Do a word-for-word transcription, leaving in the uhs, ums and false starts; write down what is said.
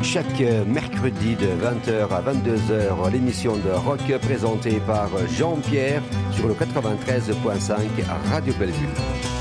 Chaque mercredi de vingt heures à vingt-deux heures, l'émission de rock présentée par Jean-Pierre sur le quatre-vingt-treize virgule cinq Radio Bellevue.